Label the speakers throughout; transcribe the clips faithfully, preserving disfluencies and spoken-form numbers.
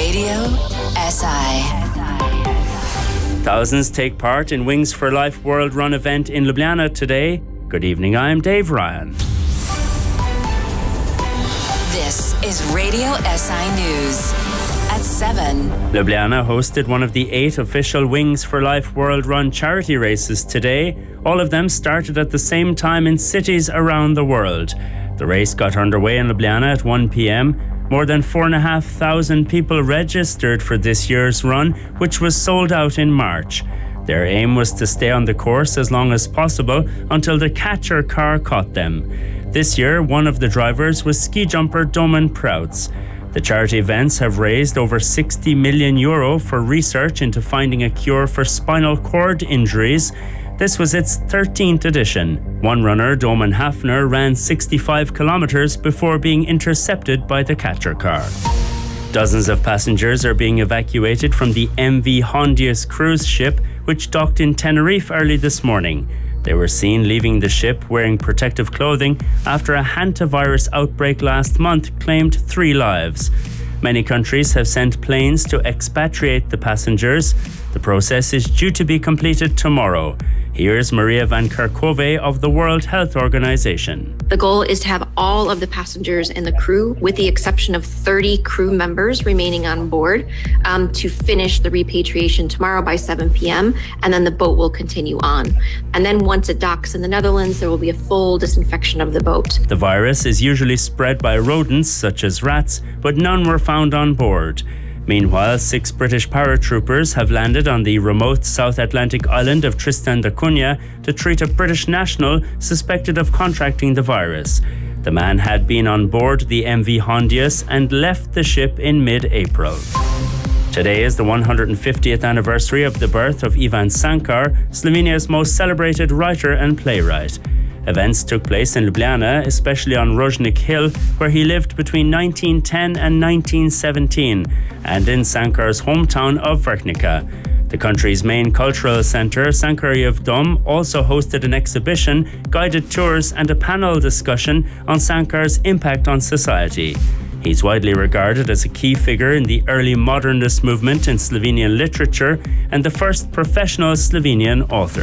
Speaker 1: Radio S I.
Speaker 2: Thousands take part in Wings for Life World Run event in Ljubljana today. Good evening, I'm Dave Ryan.
Speaker 1: This is Radio S I News at seven.
Speaker 2: Ljubljana hosted one of the eight official Wings for Life World Run charity races today. All of them started at the same time in cities around the world. The race got underway in Ljubljana at one p.m. More than four and a half thousand people registered for this year's run, which was sold out in March. Their aim was to stay on the course as long as possible until the catcher car caught them. This year, one of the drivers was ski jumper Domen Prouts. The charity events have raised over sixty million euro for research into finding a cure for spinal cord injuries. This was its thirteenth edition. One runner, Domen Hafner, ran sixty-five kilometres before being intercepted by the catcher car. Dozens of passengers are being evacuated from the M V Hondius cruise ship, which docked in Tenerife early this morning. They were seen leaving the ship wearing protective clothing after a hantavirus outbreak last month claimed three lives. Many countries have sent planes to expatriate the passengers. The process is due to be completed tomorrow. Here's Maria Van Kerkhove of the World Health Organization.
Speaker 3: The goal is to have all of the passengers and the crew, with the exception of thirty crew members remaining on board, um, to finish the repatriation tomorrow by seven p.m. and then the boat will continue on. And then once it docks in the Netherlands, there will be a full disinfection of the boat.
Speaker 2: The virus is usually spread by rodents such as rats, but none were found on board. Meanwhile, six British paratroopers have landed on the remote South Atlantic island of Tristan da Cunha to treat a British national suspected of contracting the virus. The man had been on board the M V Hondius and left the ship in mid-April. Today is the one hundred fiftieth anniversary of the birth of Ivan Sankar, Slovenia's most celebrated writer and playwright. Events took place in Ljubljana, especially on Rožnik Hill, where he lived between nineteen ten and nineteen seventeen, and in Sankar's hometown of Vrhnica. The country's main cultural centre, Sankarjev Dom, also hosted an exhibition, guided tours and a panel discussion on Sankar's impact on society. He's widely regarded as a key figure in the early modernist movement in Slovenian literature and the first professional Slovenian author.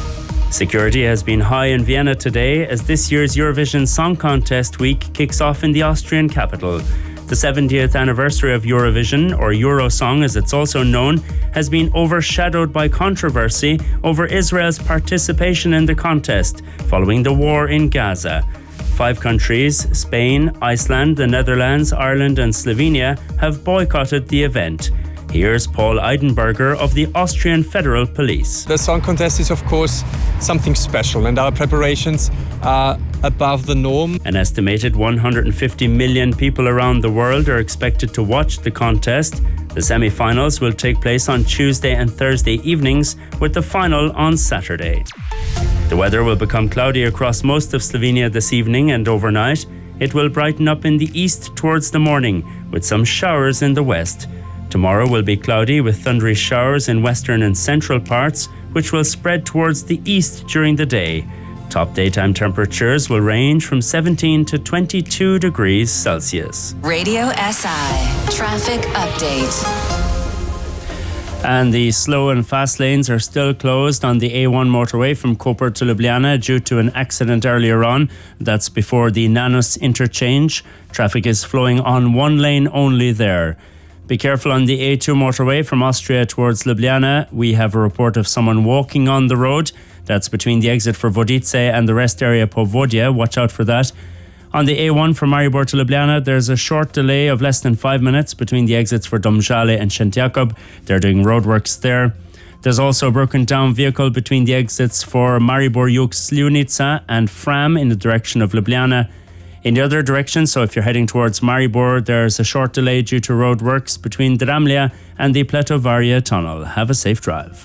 Speaker 2: Security has been high in Vienna today as this year's Eurovision Song Contest week kicks off in the Austrian capital. The seventieth anniversary of Eurovision, or Eurosong as it's also known, has been overshadowed by controversy over Israel's participation in the contest following the war in Gaza. Five countries, Spain, Iceland, the Netherlands, Ireland and Slovenia, have boycotted the event. Here's Paul Eidenberger of the Austrian Federal Police.
Speaker 4: The song contest is, of course, something special, and our preparations are above the norm.
Speaker 2: An estimated one hundred fifty million people around the world are expected to watch the contest. The semi-finals will take place on Tuesday and Thursday evenings, with the final on Saturday. The weather will become cloudy across most of Slovenia this evening and overnight. It will brighten up in the east towards the morning, with some showers in the west. Tomorrow will be cloudy with thundery showers in western and central parts, which will spread towards the east during the day. Top daytime temperatures will range from seventeen to twenty-two degrees Celsius.
Speaker 1: Radio S I Traffic Update.
Speaker 2: And the slow and fast lanes are still closed on the A one motorway from Koper to Ljubljana due to an accident earlier on. That's before the Nanos interchange. Traffic is flowing on one lane only there. Be careful on the A two motorway from Austria towards Ljubljana. We have a report of someone walking on the road. That's between the exit for Vodice and the rest area Povodje. Watch out for that. On the A one from Maribor to Ljubljana, there's a short delay of less than five minutes between the exits for Domžale and Šentjakov. They're doing roadworks there. There's also a broken down vehicle between the exits for Maribor Jug Slivnica and Fram in the direction of Ljubljana. In the other direction, so if you're heading towards Maribor, there's a short delay due to roadworks between Dramlja and the Pletovaria tunnel. Have a safe drive.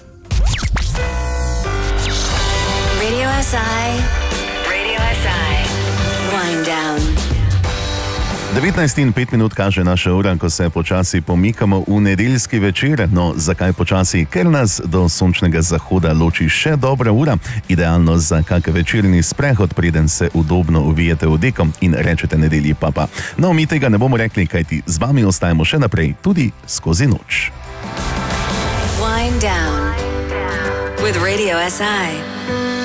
Speaker 1: Radio S I. Radio S I. Wind down.
Speaker 5: devetnajst in pet minut kaže naša ura, ko se počasi pomikamo v nedeljski večer. No, zakaj počasi? Ker nas do sončnega zahoda loči še dobra ura, idealno za kak večerni sprehod, preden se udobno uvijete v deko in rečete nedelji papa. No, mi tega ne bomo rekli, kajti z vami ostajamo še naprej, tudi skozi noč.
Speaker 1: Wind down with Radio S I.